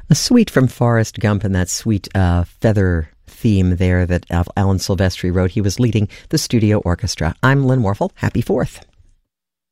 A suite from Forrest Gump and that sweet feather theme there that Alan Silvestri wrote. He was leading the studio orchestra. I'm Lynn Warfel. Happy 4th.